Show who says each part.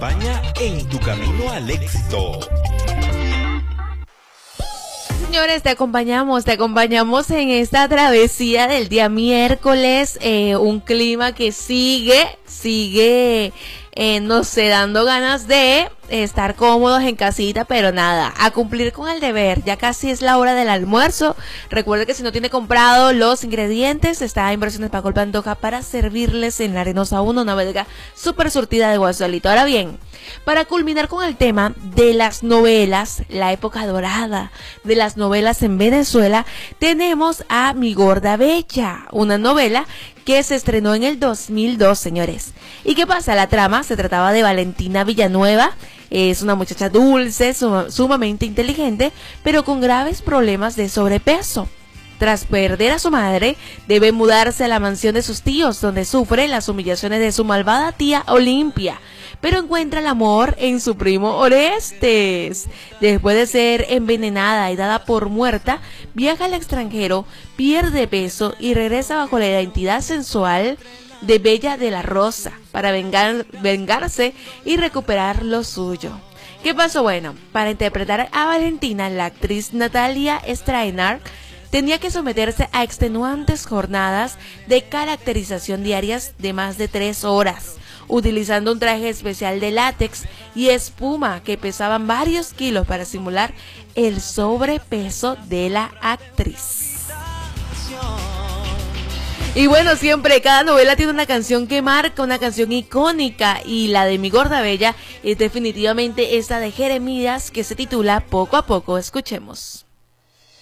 Speaker 1: acompaña en tu camino al éxito.
Speaker 2: Señores, te acompañamos en esta travesía del día miércoles, un clima que sigue, no sé, dando ganas de estar cómodos en casita, pero nada, a cumplir con el deber. Ya casi es la hora del almuerzo. Recuerde que si no tiene comprado los ingredientes, está a Inversiones Paco el Pantoja para servirles en la Arenosa 1, una bodega súper surtida de Guasolito. Ahora bien, para culminar con el tema de las novelas, la época dorada de las novelas en Venezuela, tenemos a Mi Gorda Bella, una novela que se estrenó en el 2002, señores. ¿Y qué pasa? La trama se trataba de Valentina Villanueva. Es una muchacha dulce, sumamente inteligente, pero con graves problemas de sobrepeso. Tras perder a su madre, debe mudarse a la mansión de sus tíos, donde sufre las humillaciones de su malvada tía Olimpia, pero encuentra el amor en su primo Orestes. Después de ser envenenada y dada por muerta, viaja al extranjero, pierde peso y regresa bajo la identidad sensual de Bella de la Rosa para vengarse y recuperar lo suyo. ¿Qué pasó? Bueno, para interpretar a Valentina, la actriz Natalia Strainar tenía que someterse a extenuantes jornadas de caracterización diarias de más de 3 horas, utilizando un traje especial de látex y espuma que pesaban varios kilos para simular el sobrepeso de la actriz. Y bueno, siempre cada novela tiene una canción que marca, una canción icónica, y la de Mi Gorda Bella es definitivamente esa de Jeremías, que se titula Poco a Poco. Escuchemos.